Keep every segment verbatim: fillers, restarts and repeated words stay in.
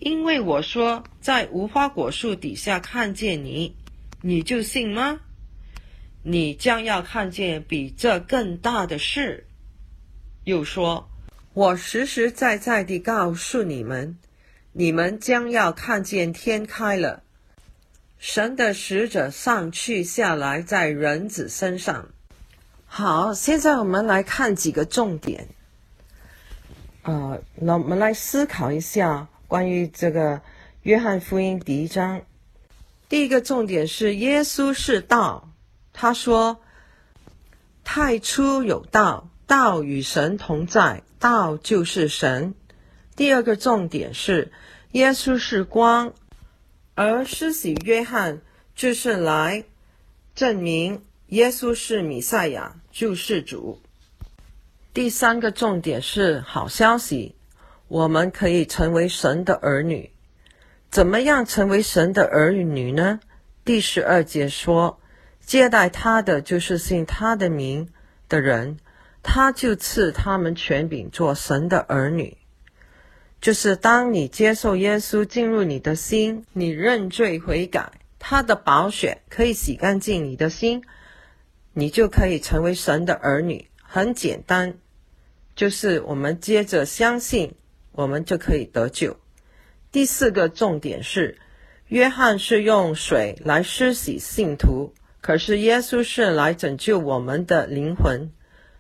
因为我说在无花果树底下看见你，你就信吗？你将要看见比这更大的事。又说，我实实在在地告诉你们，你们将要看见天开了，神的使者上去下来在人子身上。好，现在我们来看几个重点。呃，那我们来思考一下关于这个约翰福音第一章。第一个重点是耶稣是道，他说太初有道，道与神同在，道就是神。第二个重点是耶稣是光，而施洗约翰就是来证明耶稣是弥赛亚，救世主。第三个重点是好消息，我们可以成为神的儿女。怎么样成为神的儿女呢？第十二节说，接待他的就是信他的名的人，他就赐他们权柄做神的儿女。就是当你接受耶稣进入你的心，你认罪悔改，他的宝血可以洗干净你的心，你就可以成为神的儿女。很简单，就是我们接着相信，我们就可以得救。第四个重点是，约翰是用水来施洗信徒，可是耶稣是来拯救我们的灵魂，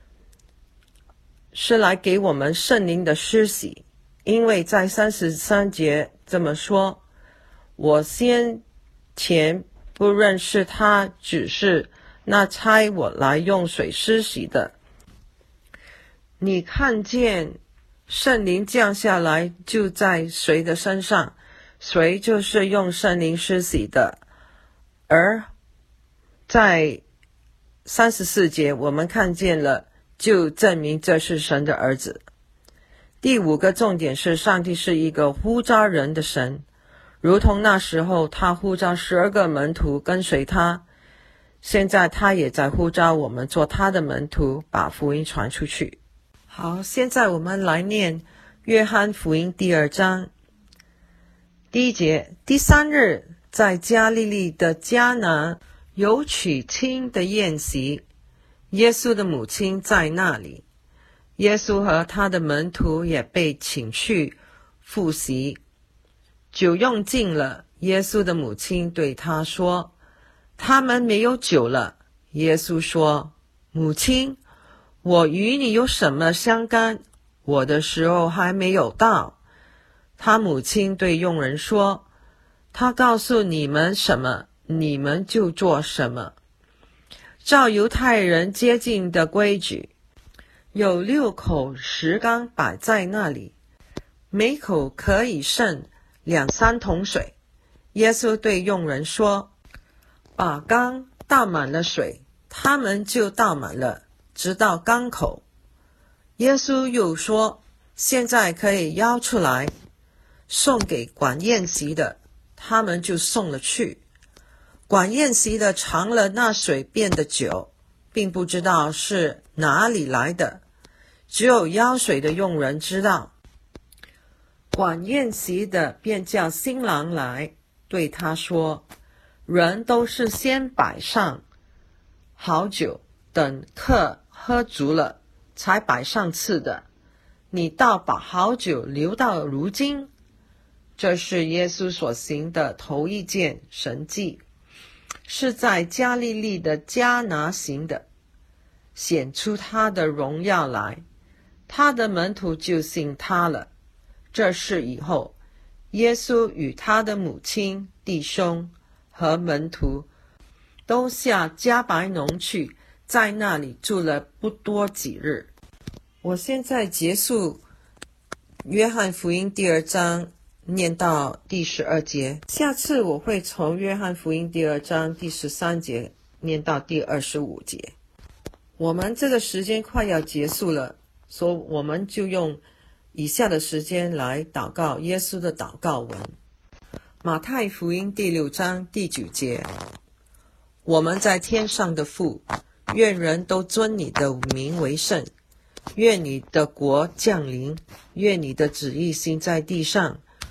是来给我们圣灵的施洗。因为在三十三节这么说，我先前不认识他，只是那差我来用水施洗的。你看见圣灵降下来就在谁的身上，谁就是用圣灵施洗的。而在三十四节我们看见了，就证明这是神的儿子。第五个重点是，上帝是一个呼召人的神，如同那时候他呼召十二个门徒跟随他，现在他也在呼召我们做他的门徒，把福音传出去。好，现在我们来念约翰福音第二章第一节。第三日，在加利利的迦拿有娶亲的宴席，耶稣的母亲在那里，耶稣和他的门徒也被请去赴席。酒用尽了，耶稣的母亲对他说，他们没有酒了。耶稣说，母亲，我与你有什么相干？我的时候还没有到。他母亲对佣人说，他告诉你们什么，你们就做什么。照犹太人接近的规矩，有六口石缸摆在那里，每口可以盛两三桶水。耶稣对佣人说，把缸倒满了水，他们就倒满了，直到缸口。耶稣又说，现在可以舀出来，送给管宴席的，他们就送了去。管宴席的尝了那水变的酒，并不知道是哪里来的，只有舀水的佣人知道。管宴席的便叫新郎来，对他说，人都是先摆上好酒，等客喝足了才摆上次的，你倒把好酒留到如今。这是耶稣所行的头一件神迹，是在加利利的迦拿行的，显出他的荣耀来，他的门徒就信他了。这事以后，耶稣与他的母亲、弟兄和门徒都下迦百农去，在那里住了不多几日。我现在结束约翰福音第二章，念到第十二节。下次我会从约翰福音第二章第十三节念到第二十五节。我们这个时间快要结束了，所以我们就用以下的时间来祷告耶稣的祷告文。马太福音第六章第九节，我们在天上的父，愿人都尊你的名为圣，愿你的国降临，愿你的旨意行在地上，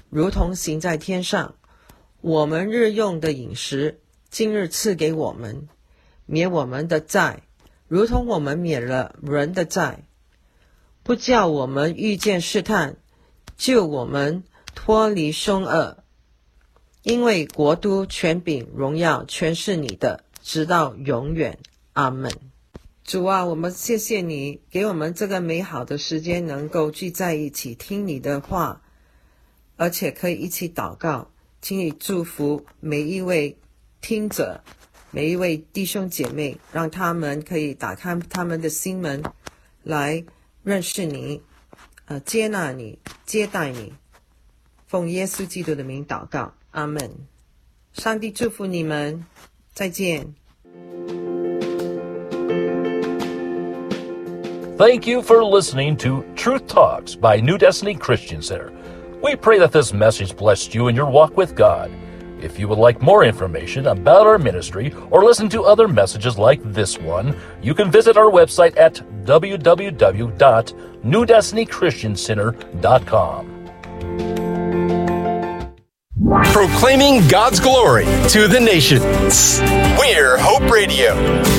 如同行在天上。我们日用的饮食，今日赐给我们，免我们的债，如同我们免了人的债，不叫我们遇见试探，救我们脱离凶恶。因为国度、权柄、荣耀全是你的，直到永远。阿们。主啊，我们谢谢你给我们这个美好的时间，能够聚在一起听你的话，而且可以一起祷告。请你祝福每一位听者，每一位弟兄姐妹，让他们可以打开他们的心门，来认识你，呃，接纳你，接待你。奉耶稣基督的名祷告，阿们。上帝祝福你们，再见。 Thank you for listening to Truth Talks by New Destiny Christian Center. We pray that this message blessed you in your walk with God. If you would like more information about our ministry or listen to other messages like this one, you can visit our website at w w w dot new destiny christian center dot com. Proclaiming God's glory to the nations. We're Hope Radio.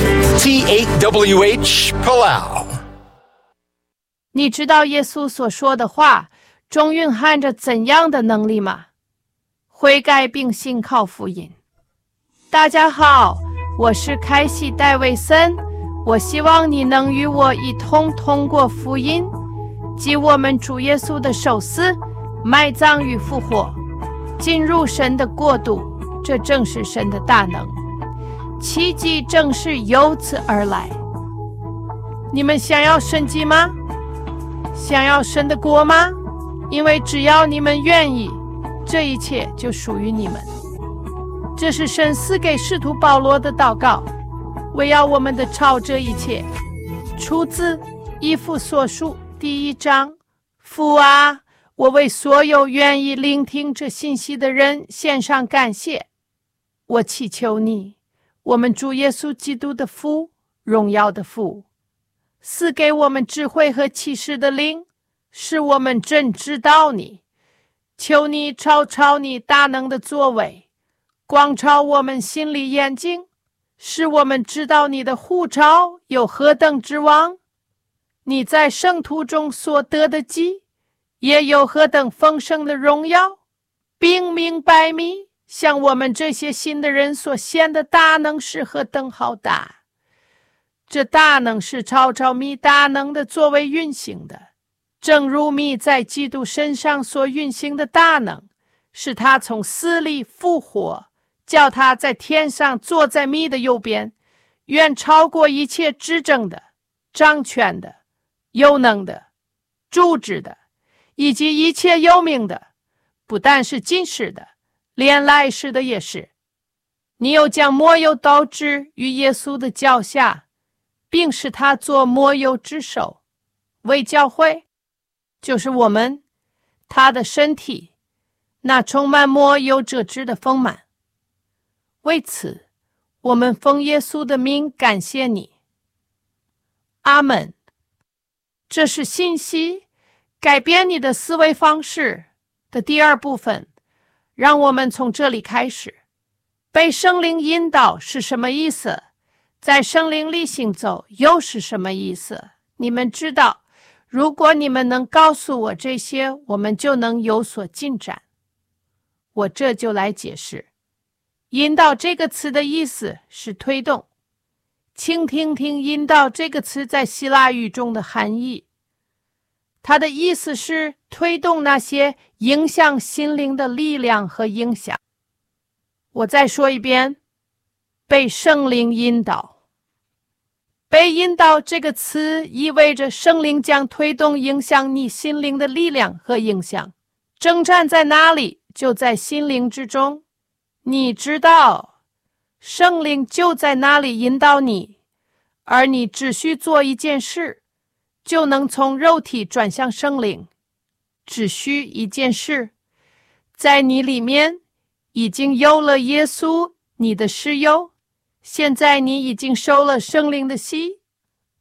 T eight W H Palau. 你知道耶稣所说的话中蕴含着怎样的能力吗？悔改并信靠福音。大家好，我是凯西戴维森，我希望你能与我一同通过福音，即我们主耶稣的受死、埋葬与复活，进入神的国度。这正是神的大能，奇迹正是由此而来。你们想要神迹吗？想要神的国吗？因为只要你们愿意，这一切就属于你们。这是神赐给使徒保罗的祷告，为要我们的朝这一切，出自以弗所书第一章。父啊，我为所有愿意聆听这信息的人献上感谢。我祈求你，我们主耶稣基督的父，荣耀的父，赐给我们智慧和启示的灵，使我们真知道你。求你照照你大能的作为，光照我们心里眼睛，使我们知道你的呼召有何等之望，你在圣徒中所得的基也有何等丰盛的荣耀，并明白你向我们这些信的人所献的大能是何等浩大。这大能是照着你大能的作为运行的，正如你在基督身上所运行的大能，使他从死里复活，叫他在天上坐在你的右边，远超过一切执政的、掌权的、有能的、主治的，以及一切有名的，不但是今世的，连来世的也是。你又将抹油刀置于耶稣的脚下，并使他做抹油之首，为教会，就是我们他的身体，那充满抹油者汁的丰满。为此，我们奉耶稣的名感谢你。阿们。这是信息改变你的思维方式的第二部分。让我们从这里开始。被圣灵引导是什么意思？在圣灵里行走又是什么意思？你们知道，如果你们能告诉我这些，我们就能有所进展。我这就来解释。引导这个词的意思是推动。请听听引导这个词在希腊语中的含义。它的意思是推动那些影响心灵的力量和影响。我再说一遍，被圣灵引导。被引导这个词意味着圣灵将推动影响你心灵的力量和影响。征战在哪里？就在心灵之中。你知道，圣灵就在那里引导你，而你只需做一件事，就能从肉体转向圣灵。只需一件事，在你里面已经有了耶稣，你的室友，现在你已经受了圣灵的洗。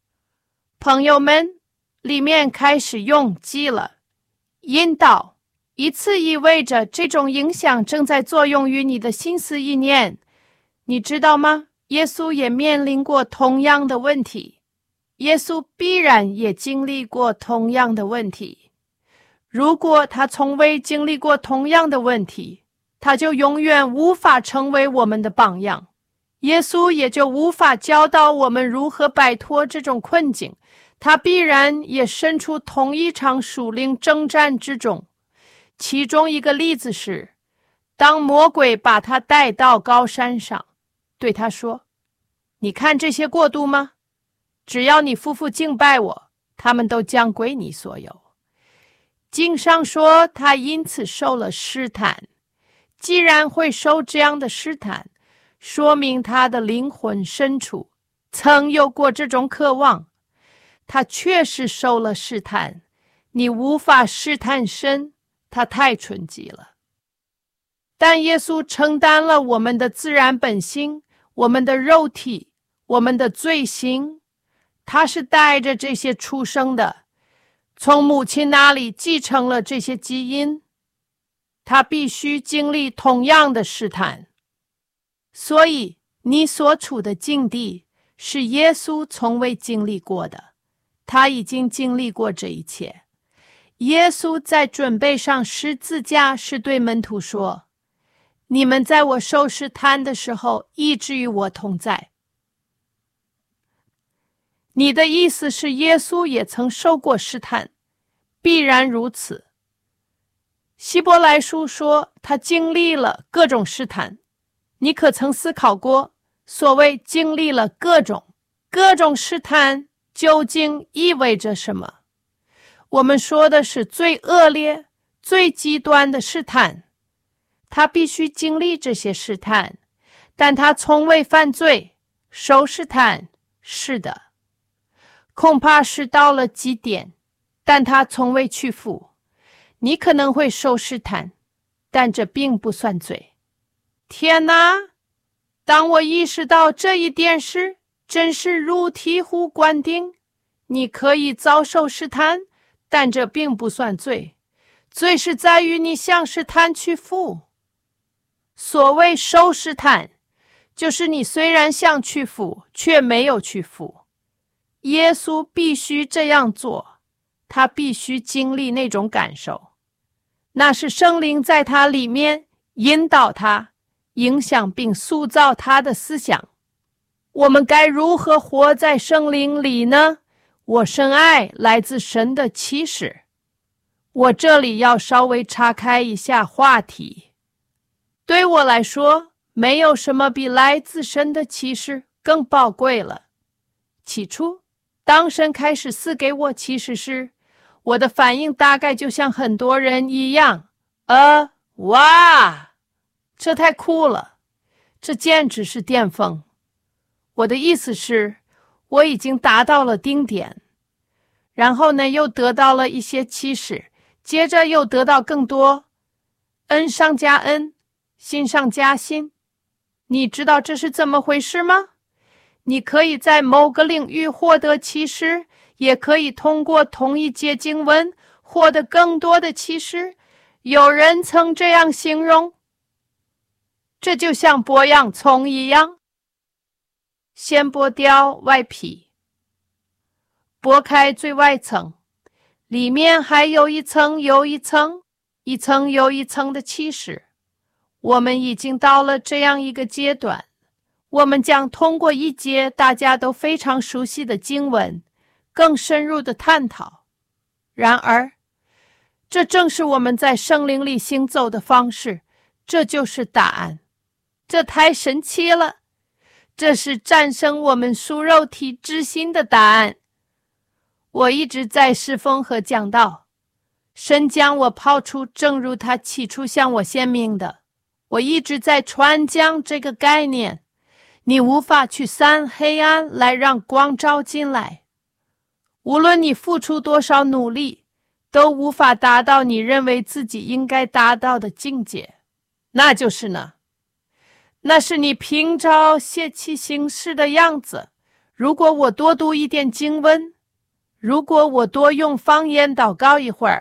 朋友们，里面开始用记了，引导一次意味着这种影响正在作用于你的心思意念。你知道吗？耶稣也面临过同样的问题，耶稣必然也经历过同样的问题。如果他从未经历过同样的问题，他就永远无法成为我们的榜样，耶稣也就无法教导我们如何摆脱这种困境。他必然也身处同一场属灵征战之中。其中一个例子是，当魔鬼把他带到高山上，对他说，你看这些过渡吗？只要你夫妇敬拜我，他们都将归你所有。经上说他因此受了试探，既然会受这样的试探，说明他的灵魂深处曾有过这种渴望。他确实受了试探，你无法试探神，他太纯洁了。但耶稣承担了我们的自然本性，我们的肉体，我们的罪行，他是带着这些出生的，从母亲那里继承了这些基因，他必须经历同样的试探。所以你所处的境地是耶稣从未经历过的，他已经经历过这一切。耶稣在准备上十字架时对门徒说，你们在我受试探的时候一直与我同在。你的意思是耶稣也曾受过试探？必然如此。希伯来书说他经历了各种试探。你可曾思考过，所谓经历了各种各种试探究竟意味着什么？我们说的是最恶劣最极端的试探，他必须经历这些试探，但他从未犯罪。受试探，是的，恐怕是到了极点，但他从未屈服。你可能会受试探，但这并不算罪。天哪！当我意识到这一点时，真是如醍醐灌顶。你可以遭受试探，但这并不算罪。罪是在于你向试探屈服。所谓受试探，就是你虽然想屈服，却没有屈服。耶稣必须这样做，他必须经历那种感受，那是圣灵在他里面引导他，影响并塑造他的思想。我们该如何活在圣灵里呢？我深爱来自神的启示。我这里要稍微岔开一下话题。对我来说，没有什么比来自神的启示更宝贵了。起初，当神开始赐给我启示时，我的反应大概就像很多人一样，呃，哇，这太酷了，这简直是巅峰。我的意思是，我已经达到了顶点，然后呢，又得到了一些启示，接着又得到更多，恩上加恩，心上加心。你知道这是怎么回事吗？你可以在某个领域获得启示，也可以通过同一节经文获得更多的启示。有人曾这样形容，这就像剥洋葱一样，先剥掉外皮，剥开最外层，里面还有一层又一层，一层又一层的启示。我们已经到了这样一个阶段，我们将通过一节大家都非常熟悉的经文，更深入的探讨。然而，这正是我们在圣灵里行走的方式，这就是答案。这太神奇了，这是战胜我们属肉体之心的答案。我一直在侍奉和讲道，神将我抛出，正如他起初向我显明的。我一直在传讲这个概念，你无法去散黑暗来让光照进来。无论你付出多少努力，都无法达到你认为自己应该达到的境界。那就是呢，那是你凭着血气行事的样子。如果我多读一点经文，如果我多用方言祷告一会儿，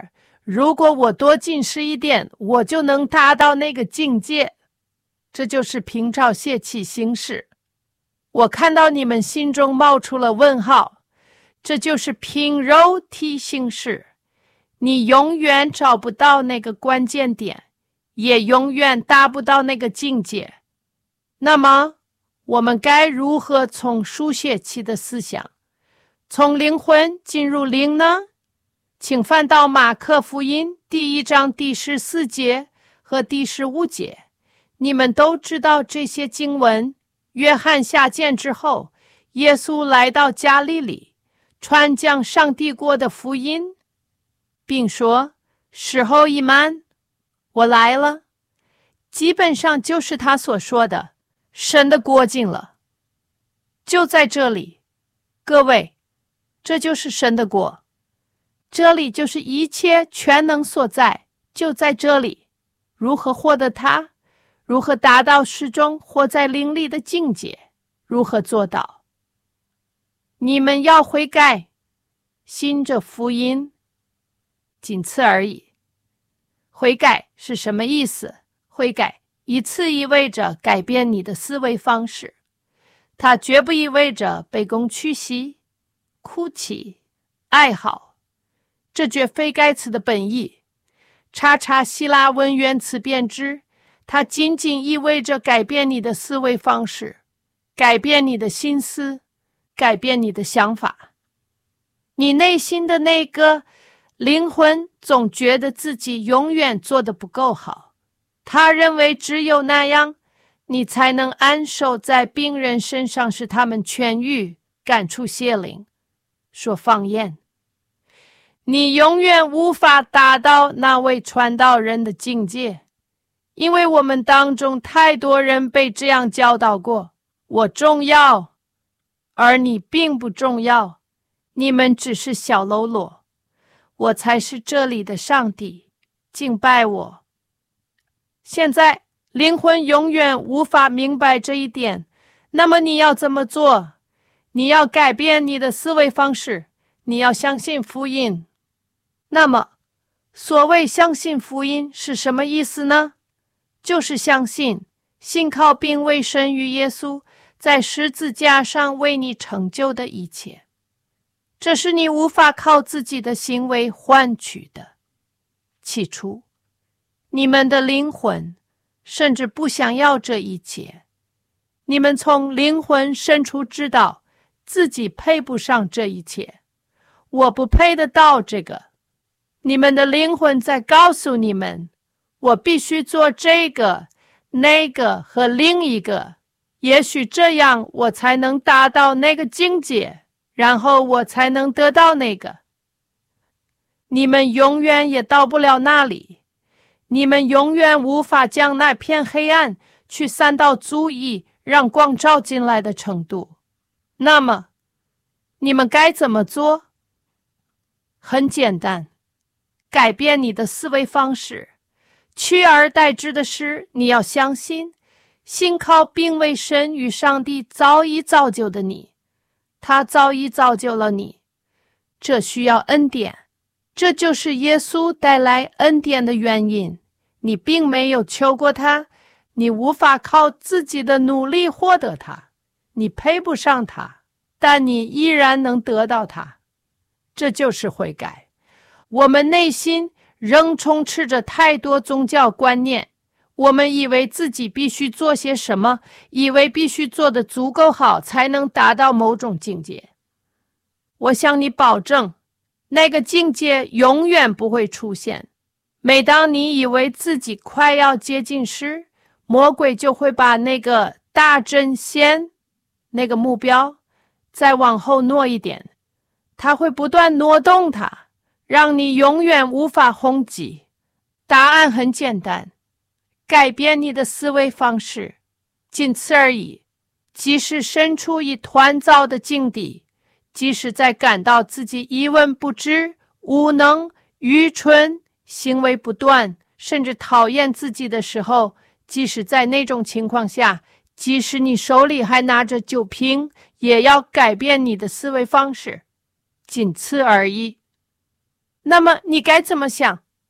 如果我多近视一点，我就能达到那个境界。这就是凭照血气行事。我看到你们心中冒出了问号，这就是凭肉体行事。你永远找不到那个关键点，也永远达不到那个境界。那么我们该如何从属血气的思想，从灵魂进入灵呢？请翻到马可福音第一章第十四节和第十五节。你们都知道这些经文。约翰下监之后，耶稣来到加利利，传讲上帝国的福音，并说时候已满，我来了。基本上就是他所说的神的国近了。就在这里，各位，这就是神的国，这里就是一切全能所在，就在这里。如何获得它？如何达到始终活在灵里的境界？如何做到？你们要悔改，信着福音，仅此而已。悔改是什么意思？悔改一次意味着改变你的思维方式，它绝不意味着卑躬屈膝、哭泣、哀嚎，这绝非该词的本意。查查希腊文原词便知，它仅仅意味着改变你的思维方式，改变你的心思，改变你的想法。你内心的那个灵魂总觉得自己永远做得不够好，他认为只有那样，你才能安守在病人身上，使他们痊愈，赶出邪灵，说方言。你永远无法达到那位传道人的境界，因为我们当中太多人被这样教导过：我重要，而你并不重要，你们只是小喽啰，我才是这里的上帝，敬拜我。现在灵魂永远无法明白这一点，那么你要怎么做？你要改变你的思维方式，你要相信福音。那么所谓相信福音是什么意思呢？就是相信，信靠并为神与耶稣在十字架上为你成就的一切，这是你无法靠自己的行为换取的。起初，你们的灵魂甚至不想要这一切，你们从灵魂深处知道自己配不上这一切，我不配得到这个。你们的灵魂在告诉你们，我必须做这个、那个和另一个，也许这样我才能达到那个境界，然后我才能得到那个。你们永远也到不了那里，你们永远无法将那片黑暗去散到足以让光照进来的程度。那么，你们该怎么做？很简单，改变你的思维方式。取而代之的是，你要相信，信靠并为神与上帝早已造就的你，他早已造就了你。这需要恩典，这就是耶稣带来恩典的原因。你并没有求过他，你无法靠自己的努力获得他，你配不上他，但你依然能得到他。这就是悔改。我们内心仍充斥着太多宗教观念，我们以为自己必须做些什么，以为必须做得足够好才能达到某种境界。我向你保证，那个境界永远不会出现。每当你以为自己快要接近时，魔鬼就会把那个大针线，那个目标再往后挪一点，他会不断挪动它，让你永远无法轰击。答案很简单，改变你的思维方式，仅此而已。即使身处于团糟的境地，即使在感到自己一文不值、无能、愚蠢、行为不端，甚至讨厌自己的时候，即使在那种情况下，即使你手里还拿着酒瓶，也要改变你的思维方式，仅此而已。那么你该怎么想？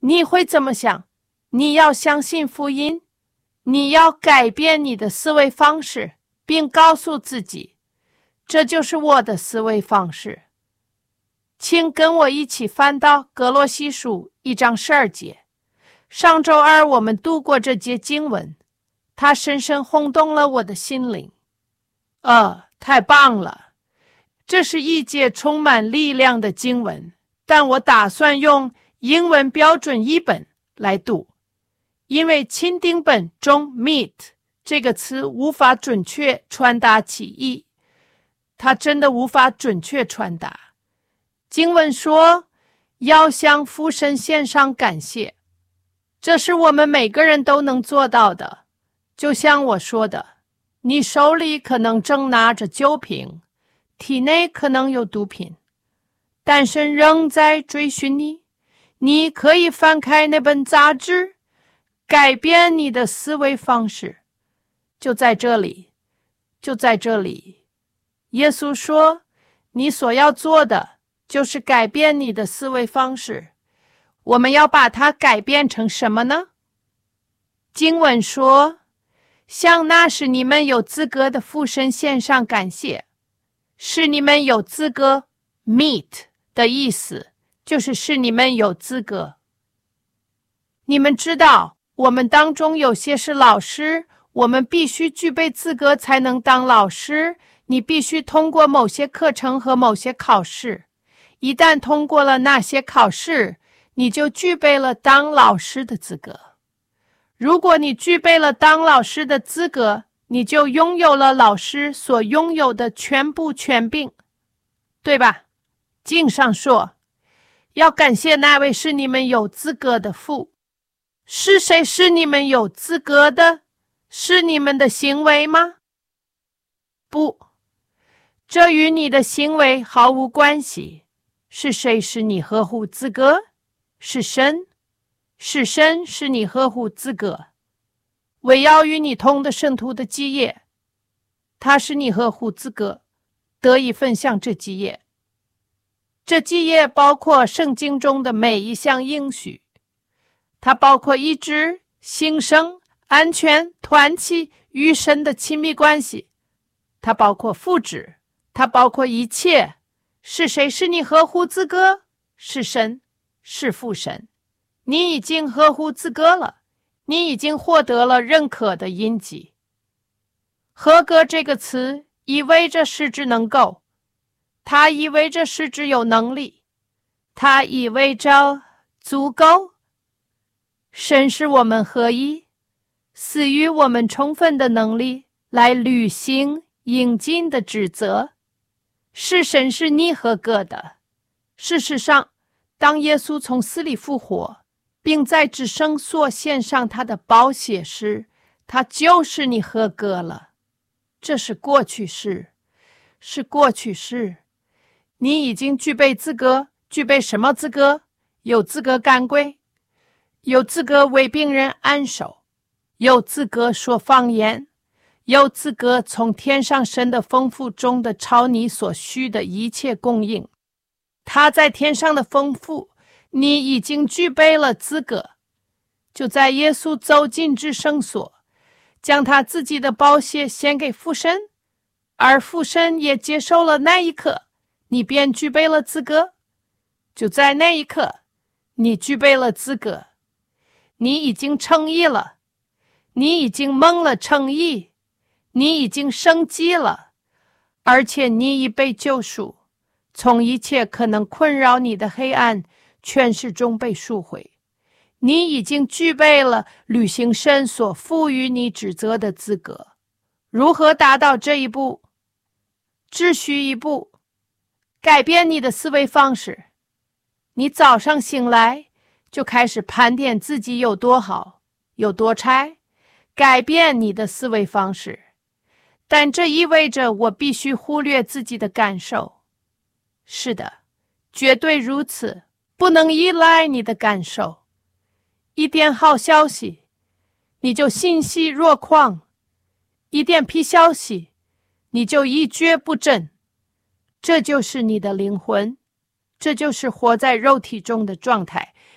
你会怎么想？你要相信福音，你要改变你的思维方式，并告诉自己，这就是我的思维方式。请跟我一起翻到歌罗西书一章十二节。上周二我们读过这节经文，它深深轰动了我的心灵。呃，太棒了！这是一节充满力量的经文，但我打算用英文标准译本来读，因为钦定本中 meet 这个词无法准确传达其意，它真的无法准确传达。经文说，要向父神献上感谢，这是我们每个人都能做到的。就像我说的，你手里可能正拿着酒瓶，体内可能有毒品，但神仍在追寻你。你可以翻开那本杂志，改变你的思维方式。就在这里，就在这里。耶稣说，你所要做的就是改变你的思维方式。我们要把它改变成什么呢？经文说，向那使你们有资格的父神献上感谢。使你们有资格 meet 的意思就是使你们有资格。你们知道，我们当中有些是老师，我们必须具备资格才能当老师。你必须通过某些课程和某些考试，一旦通过了那些考试，你就具备了当老师的资格。如果你具备了当老师的资格，你就拥有了老师所拥有的全部权柄，对吧？经上说，要感谢那位使你们有资格的父。是谁使你们有资格的？是你们的行为吗？不，这与你的行为毫无关系。是谁使你合乎资格？是神。是神使你合乎资格。为要与你同的圣徒的基业，他使你合乎资格，得以分享这基业。这基业包括圣经中的每一项应许，它包括医治、兴盛、安全、团契与神的亲密关系，它包括复制，它包括一切。是谁使你合乎资格？是神，是父神。你已经合乎资格了，你已经获得了认可的印记。合格这个词意味着是指能够，它意味着是指有能力，它意味着足够。神使我们合一，赐予我们充分的能力来履行应尽的职责。是神使你合格的。事实上，当耶稣从死里复活，并在至圣所献上他的宝血时，他就是你合格了。这是过去式，是过去式。你已经具备资格，具备什么资格？有资格赶鬼，有资格为病人按手，有资格说方言，有资格从天上神的丰富中的朝你所需的一切供应。他在天上的丰富，你已经具备了资格。就在耶稣走进至圣所，将他自己的宝血献给父神，而父神也接受了那一刻，你便具备了资格。就在那一刻，你具备了资格，你已经称义了，你已经蒙了称义，你已经升级了，而且你已被救赎，从一切可能困扰你的黑暗权势中被赎回。你已经具备了履行神所赋予你职责的资格。如何达到这一步？只需一步，改变你的思维方式。你早上醒来就开始盘点自己有多好，有多差，改变你的思维方式。但这意味着我必须忽略自己的感受。是的，绝对如此，不能依赖你的感受。一点好消息，你就欣喜若狂；一点皮消息，你就一蹶不振。这就是你的灵魂，这就是活在肉体中的状态。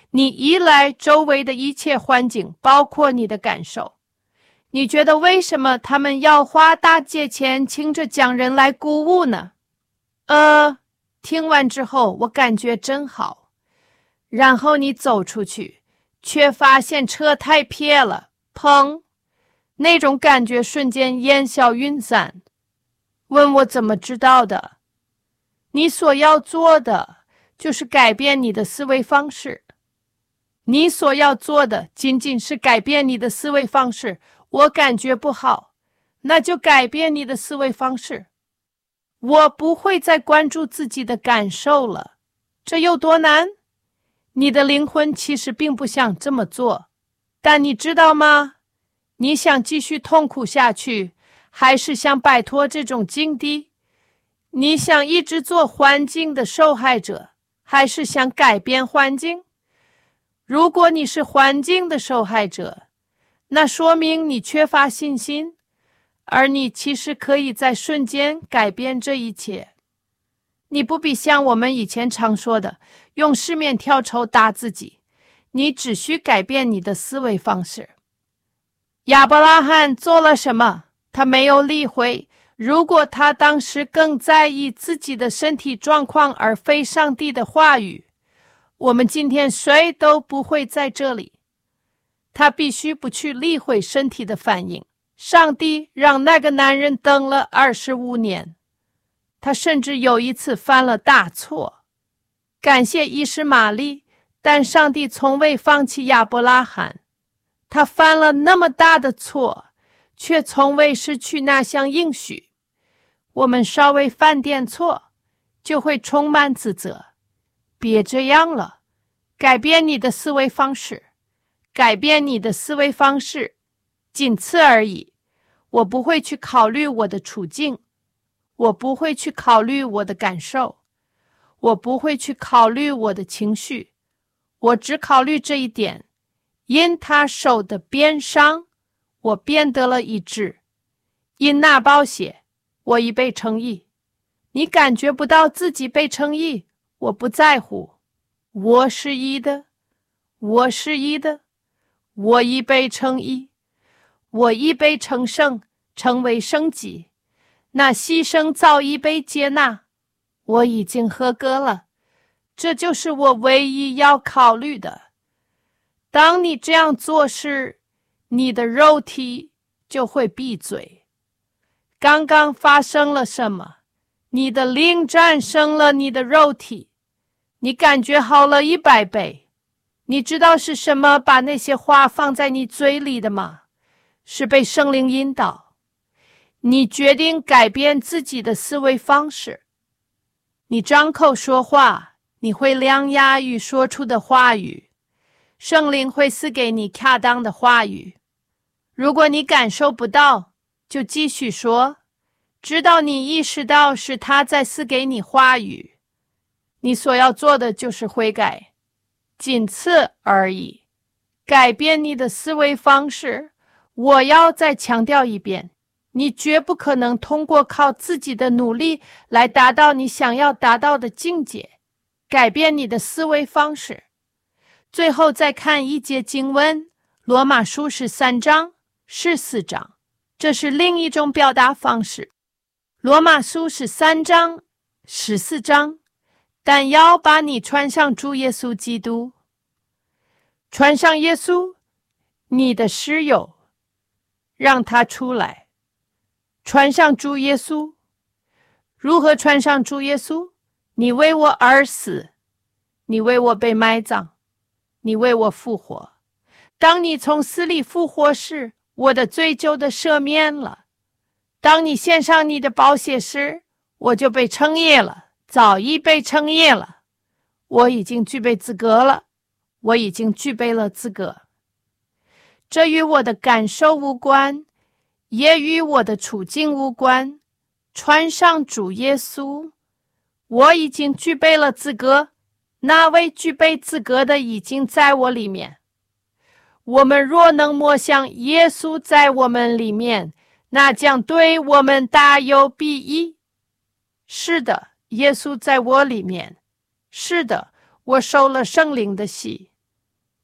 你依赖周围的一切环境，包括你的感受。你觉得为什么他们要花大价钱请着匠人来鼓舞呢？呃，听完之后我感觉真好。然后你走出去，却发现车太撇了，砰！那种感觉瞬间烟消云散。问我怎么知道的？你所要做的就是改变你的思维方式。你所要做的仅仅是改变你的思维方式。我感觉不好，那就改变你的思维方式。我不会再关注自己的感受了。这有多难？你的灵魂其实并不想这么做，但你知道吗？你想继续痛苦下去，还是想摆脱这种境地？你想一直做环境的受害者，还是想改变环境？如果你是环境的受害者，那说明你缺乏信心，而你其实可以在瞬间改变这一切。你不必像我们以前常说的，用四面笤帚打自己，你只需改变你的思维方式。亚伯拉罕做了什么？他没有理会。如果他当时更在意自己的身体状况而非上帝的话语，我们今天谁都不会在这里。他必须不去理会身体的反应。上帝让那个男人等了二十五年，他甚至有一次犯了大错。感谢伊什玛利，但上帝从未放弃亚伯拉罕。他犯了那么大的错，却从未失去那项应许。我们稍微犯点错，就会充满自责。别这样了，改变你的思维方式。改变你的思维方式，仅此而已。我不会去考虑我的处境，我不会去考虑我的感受，我不会去考虑我的情绪，我只考虑这一点：因他手的鞭伤，我变得了医治；因那宝血，我已被称义。你感觉不到自己被称义，我不在乎。我是义的，我是义的。我已被称义，我已被称圣，成为圣己。那牺牲早已被接纳，我已经合格了。这就是我唯一要考虑的。当你这样做时，你的肉体就会闭嘴。刚刚发生了什么？你的灵战胜了你的肉体，你感觉好了一百倍。你知道是什么把那些话放在你嘴里的吗？是被圣灵引导。你决定改变自己的思维方式。你张口说话，你会量压与说出的话语，圣灵会赐给你恰当的话语。如果你感受不到，就继续说，直到你意识到是他在赐给你话语。你所要做的就是悔改，仅此而已。改变你的思维方式。我要再强调一遍，你绝不可能通过靠自己的努力来达到你想要达到的境界。改变你的思维方式。最后再看一节经文，罗马书十三章、十四章，这是另一种表达方式。罗马书十三章、十四章，但要把你穿上主耶稣基督。穿上耶稣，你的室友，让他出来。穿上主耶稣。如何穿上主耶稣？你为我而死，你为我被埋葬，你为我复活。当你从死里复活时，我的罪就的赦免了。当你献上你的宝血时，我就被称义了，早已被称义了。我已经具备资格了，我已经具备了资格。这与我的感受无关，也与我的处境无关。穿上主耶稣，我已经具备了资格，那位具备资格的已经在我里面。我们若能默想耶稣在我们里面，那将对我们大有裨益。是的，耶稣在我里面。是的，我受了圣灵的洗。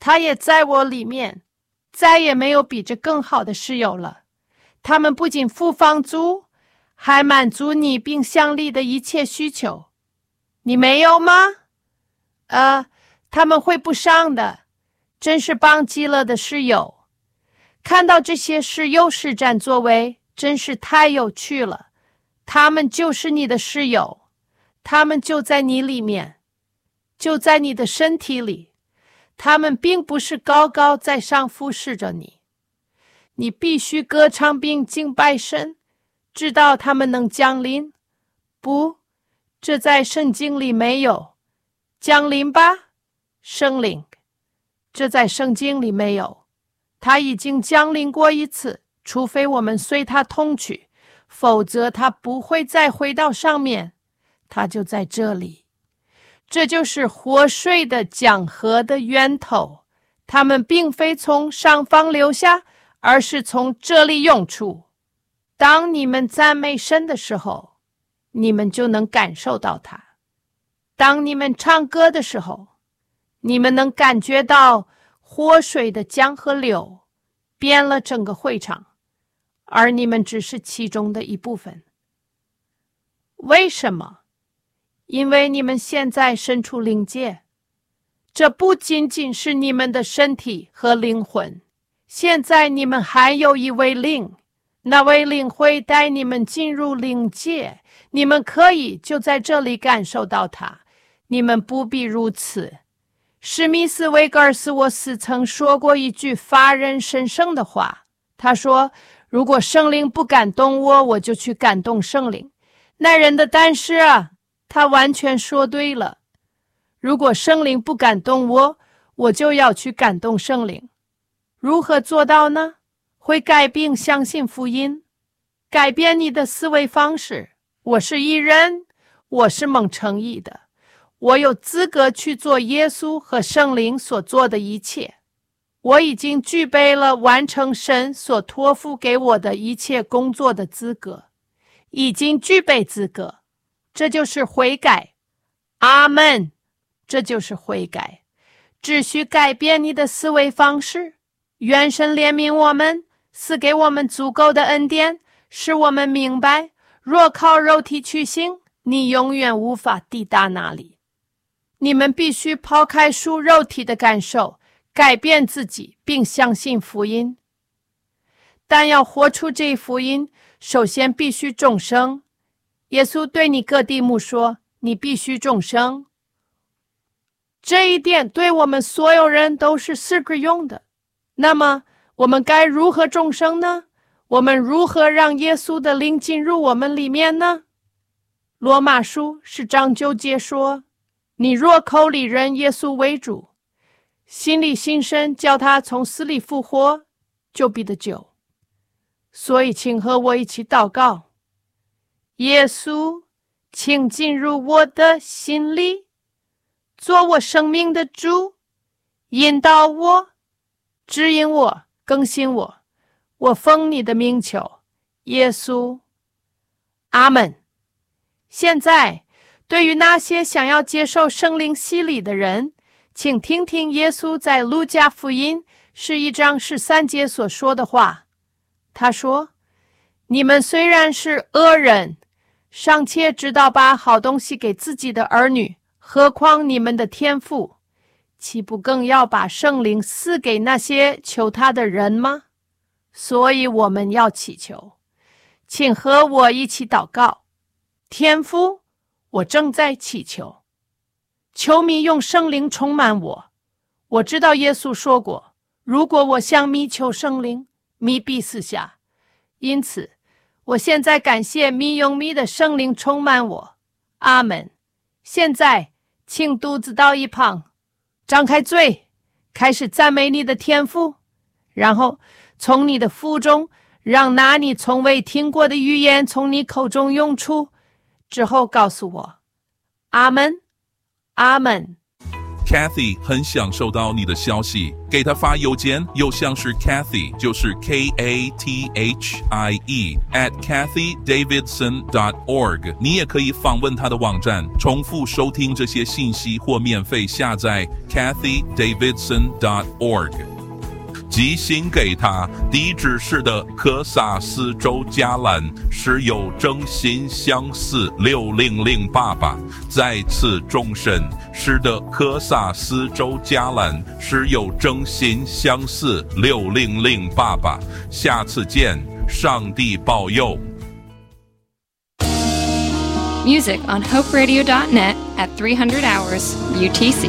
他也在我里面，再也没有比这更好的室友了。他们不仅付房租，还满足你并乡里的一切需求。你没有吗？呃，他们会不上的，真是棒极了的室友。看到这些室友施展作为，真是太有趣了。他们就是你的室友，他们就在你里面，就在你的身体里。他们并不是高高在上俯视着你。你必须歌唱并敬拜神，知道他们能降临。不，这在圣经里没有。降临吧，圣灵。这在圣经里没有。他已经降临过一次，除非我们随他同去，否则他不会再回到上面。他就在这里。这就是活水的江河的源头，它们并非从上方流下，而是从这里涌出。当你们赞美神的时候，你们就能感受到它。当你们唱歌的时候，你们能感觉到活水的江河流遍了整个会场，而你们只是其中的一部分。为什么？因为你们现在身处灵界，这不仅仅是你们的身体和灵魂，现在你们还有一位灵，那位灵会带你们进入灵界，你们可以就在这里感受到它，你们不必如此。史密斯·维格尔斯沃斯曾说过一句发人深省的话，他说，如果圣灵不感动我，我就去感动圣灵。那人的但是啊，他完全说对了。如果圣灵不感动我，我就要去感动圣灵。如何做到呢？会改变相信福音，改变你的思维方式。我是义人，我是蒙称义的，我有资格去做耶稣和圣灵所做的一切。我已经具备了完成神所托付给我的一切工作的资格，已经具备资格。这就是悔改。阿们。这就是悔改。只需改变你的思维方式。愿神怜悯我们，赐给我们足够的恩典，使我们明白，若靠肉体去行，你永远无法抵达那里。你们必须抛开属肉体的感受，改变自己，并相信福音。但要活出这一福音，首先必须重生。耶稣对尼哥底母说，你必须重生。这一点对我们所有人都是适用的。那么我们该如何重生呢？我们如何让耶稣的灵进入我们里面呢？罗马书十章九节说，你若口里认耶稣为主，心里信神叫他从死里复活，就必得救。所以请和我一起祷告。耶稣，请进入我的心里，做我生命的主，引导我，指引我，更新我。我奉你的名求，耶稣。阿们。现在，对于那些想要接受圣灵洗礼的人，请听听耶稣在路加福音十一章十三节所说的话。他说，你们虽然是恶人，尚且知道把好东西给自己的儿女，何况你们的天父，岂不更要把圣灵赐给那些求他的人吗？所以我们要祈求，请和我一起祷告。天父，我正在祈求，求你用圣灵充满我。我知道耶稣说过，如果我向你求圣灵，你必赐下。因此我现在感谢你用你的圣灵充满我。阿们。现在请肚子到一旁，张开嘴，开始赞美你的天父，然后从你的腹中让那你从未听过的语言从你口中涌出，之后告诉我，阿们，阿们。 Kathy 很想收到你的消息，给她发邮件，邮箱是 Kathy， 就是 K A T H I E at kathy davidson dot org。 你也可以访问她的网站，重复收听这些信息或免费下载 kathy davidson dot org。寄信给他，地址是的科萨斯州加兰，是有征信相似六零零八八。再次重申，是的科萨斯州加兰，是有征信相似六零零八八。下次见，上帝保佑。 Music on hope radio dot net at three hundred hours U T C.